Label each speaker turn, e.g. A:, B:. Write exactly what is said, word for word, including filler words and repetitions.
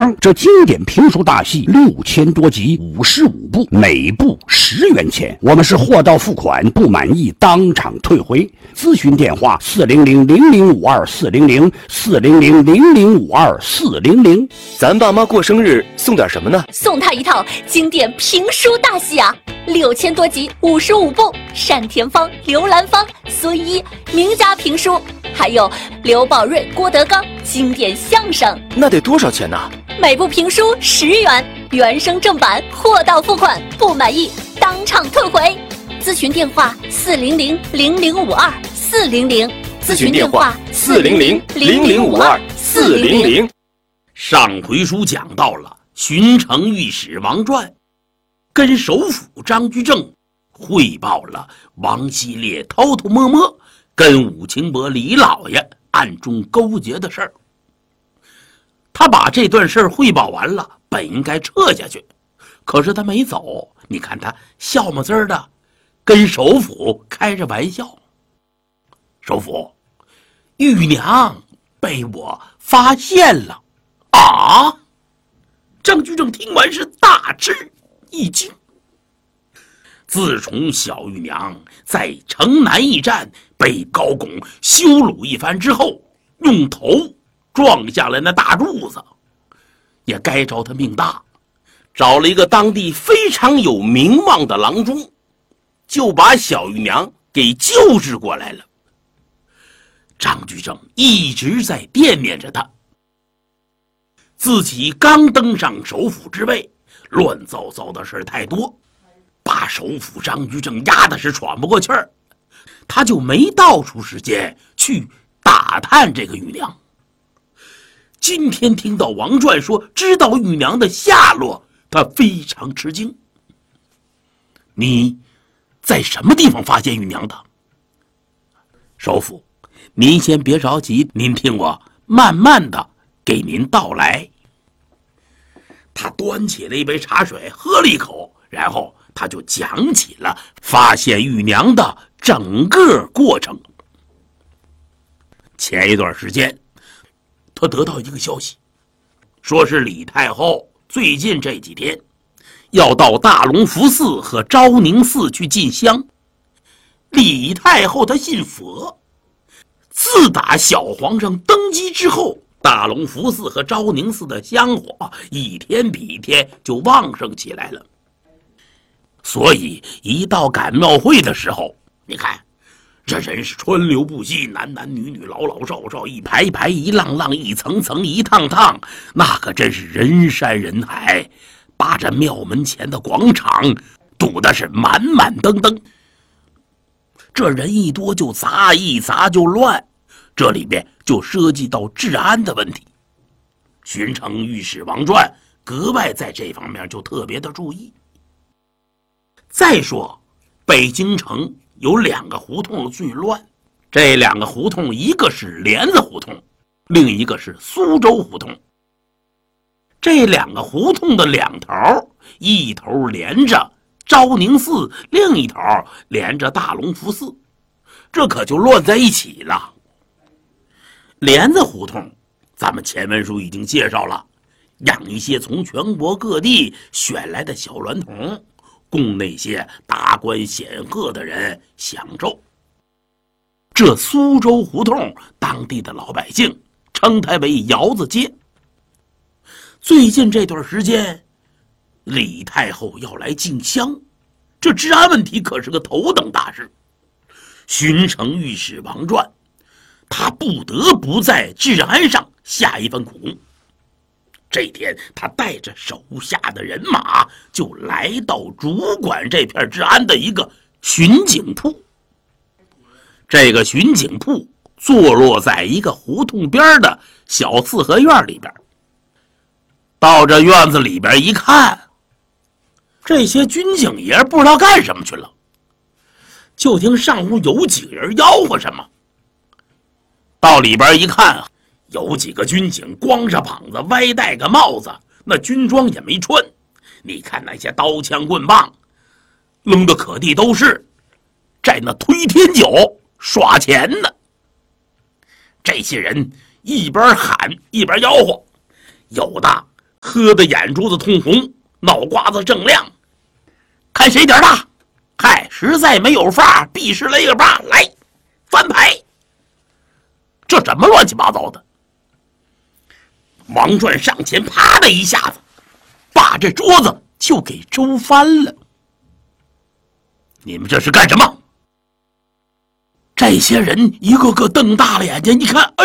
A: 娘》这经典评书大戏六千多集，五十五部，每部十元钱。我们是货到付款，不满意当场退回。咨询电话：四零零零零五二四零零四零零零零五二四零零。
B: 咱爸妈过生日送点什么呢？
C: 送他一套经典评书大戏啊，六千多集，五十五部，单田芳、刘兰芳、孙一名家评书，还有刘宝瑞、郭德纲经典相声。
B: 那得多少钱呢？
C: 每部评书十元，原声正版，货到付款，不满意当场退回。咨询电话：四零零零零五二四零零。
B: 咨询电话：四零零零零五二四零零。
D: 上回书讲到了巡城御史王传跟首辅张居正汇报了王希烈偷偷摸摸跟武清伯李老爷暗中勾结的事儿。他把这段事儿汇报完了，本应该撤下去，可是他没走。你看他笑么滋儿的跟首辅开着玩笑：首辅，玉娘被我发现了。啊！张居正听完是大吃一惊。自从小玉娘在城南驿站被高拱羞辱一番之后，用头撞下来那大柱子，也该着他命大，找了一个当地非常有名望的郎中，就把小玉娘给救治过来了。张居正一直在惦念着他。自己刚登上首辅之位，乱糟糟的事太多，把首辅张居正压的是喘不过气儿，他就没倒出时间去打探这个玉娘。今天听到王传说知道玉娘的下落，他非常吃惊。你在什么地方发现玉娘的？首辅，您先别着急，您听我慢慢的给您道来。他端起了一杯茶水，喝了一口，然后他就讲起了发现玉娘的整个过程。前一段时间，他得到一个消息，说是李太后最近这几天要到大隆福寺和昭宁寺去进香。李太后她信佛，自打小皇上登基之后，大隆福寺和昭宁寺的香火一天比一天就旺盛起来了。所以一到赶庙会的时候，你看这人是川流不息，男男女女，老老少少，一排排，一浪浪，一层层，一趟趟，那可真是人山人海，把这庙门前的广场堵得是满满登登。这人一多就杂，一杂就乱，这里边就涉及到治安的问题。巡城御史王传格外在这方面就特别的注意。再说北京城有两个胡同最乱，这两个胡同一个是帘子胡同，另一个是苏州胡同。这两个胡同的两头，一头连着昭宁寺，另一头连着大隆福寺，这可就乱在一起了。帘子胡同咱们前文书已经介绍了，养一些从全国各地选来的小娈童，供那些达官显赫的人享受。这苏州胡同当地的老百姓称它为窑子街。最近这段时间，李太后要来进香，这治安问题可是个头等大事。巡城御史王传他不得不在治安上下一番苦功。这天他带着手下的人马就来到主管这片治安的一个巡警铺。这个巡警铺坐落在一个胡同边的小四合院里边。到这院子里边一看，这些军警爷不知道干什么去了，就听上屋有几个人吆喝什么。到里边一看，有几个军警光着膀子，歪戴个帽子，那军装也没穿。你看那些刀枪棍棒扔的可地都是，在那推天脚耍钱呢。这些人一边喊一边吆喝，有的喝得眼珠子通红，脑瓜子正亮。看谁点大？嗨，实在没有法，必是来个八，来翻牌。这什么乱七八糟的？王传上前，啪的一下子，把这桌子就给周翻了。你们这是干什么？这些人一个个瞪大了眼睛，一看，哎